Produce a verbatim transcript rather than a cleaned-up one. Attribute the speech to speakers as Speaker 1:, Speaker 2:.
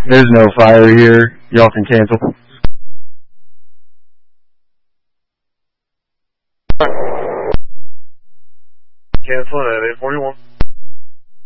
Speaker 1: There's no fire here. Y'all can cancel.
Speaker 2: Canceling at eight forty-one.